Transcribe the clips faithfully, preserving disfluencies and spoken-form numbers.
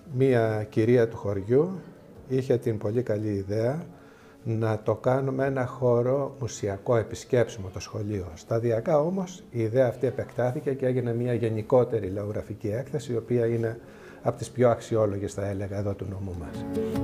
μία κυρία του χωριού είχε την πολύ καλή ιδέα να το κάνουμε ένα χώρο μουσιακό επισκέψιμο το σχολείο. Σταδιακά όμως η ιδέα αυτή επεκτάθηκε και έγινε μια γενικότερη λαογραφική έκθεση, η οποία είναι από τις πιο αξιόλογες, θα έλεγα, εδώ του νομού μας.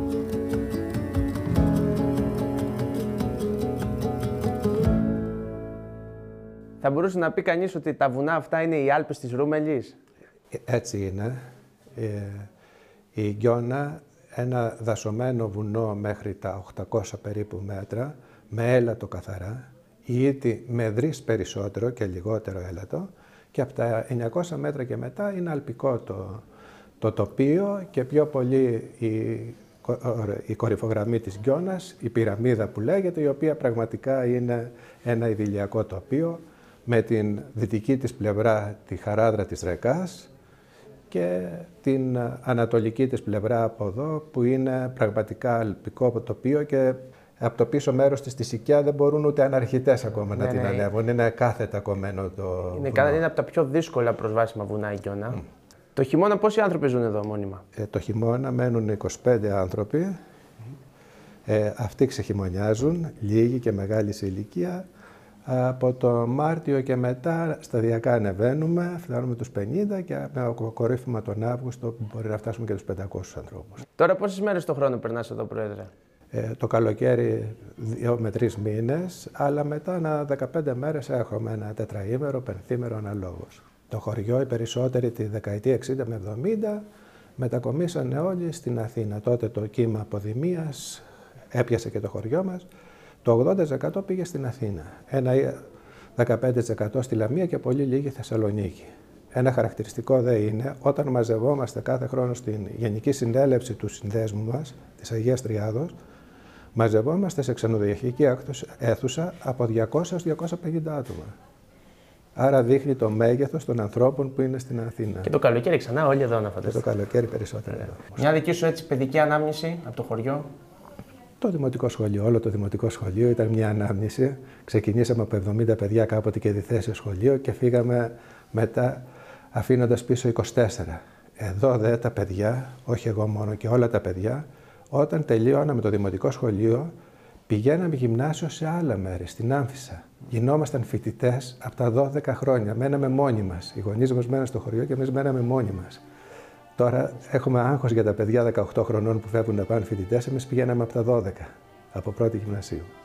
Θα μπορούσε να πει κανείς ότι τα βουνά αυτά είναι οι Άλπες της Ρούμελης? Έτσι είναι. Ε, η Γκιόνα, ένα δασωμένο βουνό μέχρι τα οκτακόσια περίπου μέτρα, με έλατο καθαρά, η Ίτη με δρύς περισσότερο και λιγότερο έλατο, και από τα εννιακόσια μέτρα και μετά είναι αλπικό το, το τοπίο και πιο πολύ η, η κορυφογραμμή της Γκιόνας, η πυραμίδα που λέγεται, η οποία πραγματικά είναι ένα ιδηλιακό τοπίο, με την δυτική της πλευρά τη χαράδρα της Ρεκάς και την ανατολική της πλευρά από εδώ, που είναι πραγματικά αλπικό τοπίο, και από το πίσω μέρος της, τη Σικιά, δεν μπορούν ούτε αναρχητές ακόμα ναι, να την ναι. ανέβουν. Είναι κάθετα κομμένο το είναι, βουνό. Είναι από τα πιο δύσκολα προσβάσιμα βουνά η Γκιόνα. Mm. Το χειμώνα πόσοι άνθρωποι ζουν εδώ μόνιμα? Ε, το χειμώνα μένουν είκοσι πέντε άνθρωποι. Mm. Ε, αυτοί ξεχειμωνιάζουν, λίγοι και μεγάλη σε ηλικία. Από το Μάρτιο και μετά σταδιακά ανεβαίνουμε, φτάνουμε τους πενήντα και με κορύφωμα τον Αύγουστο που μπορεί να φτάσουμε και τους πεντακόσιους ανθρώπους. Τώρα πόσες μέρες το χρόνο περνάς εδώ, Πρόεδρε? Ε, το καλοκαίρι δύο με τρεις μήνες, αλλά μετά ένα δεκαπέντε μέρες έχουμε ένα τετραήμερο, πενθήμερο αναλόγως. Το χωριό οι περισσότεροι τη δεκαετία εξήντα με εβδομήντα μετακομίσανε όλοι στην Αθήνα. Τότε το κύμα αποδημίας έπιασε και το χωριό μας. Το ογδόντα τοις εκατό πήγε στην Αθήνα, ένα δεκαπέντε τοις εκατό στη Λαμία και πολύ λίγοι Θεσσαλονίκη. Ένα χαρακτηριστικό δε είναι, όταν μαζευόμαστε κάθε χρόνο στην Γενική Συνέλευση του Συνδέσμου μας, της Αγίας Τριάδος, μαζευόμαστε σε ξενοδοχειακή αίθουσα από διακόσια έως διακόσια πενήντα άτομα. Άρα δείχνει το μέγεθος των ανθρώπων που είναι στην Αθήνα. Και το καλοκαίρι ξανά όλοι εδώ να φανταστείτε? Και το καλοκαίρι περισσότερο εδώ. Μια δική σου έτσι παιδική ανάμνηση από το χωριό? Το δημοτικό σχολείο, όλο το δημοτικό σχολείο ήταν μια ανάμνηση. Ξεκινήσαμε από εβδομήντα παιδιά κάποτε και διθέσιο σχολείο και φύγαμε μετά αφήνοντας πίσω είκοσι τέσσερα. Εδώ δε τα παιδιά, όχι εγώ μόνο και όλα τα παιδιά, όταν τελείωναμε το δημοτικό σχολείο, πηγαίναμε γυμνάσιο σε άλλα μέρη, στην Άμφισσα. Γινόμασταν φοιτητές από τα δώδεκα χρόνια. Μέναμε μόνοι μας. Οι γονείς μας μέναν στο χωριό και εμείς μέναμε μόνοι μας. Τώρα έχουμε άγχος για τα παιδιά δεκαοκτώ χρονών που φεύγουν να πάνε φοιτητές. Εμείς πηγαίναμε από τα δώδεκα, από πρώτη γυμνασίου.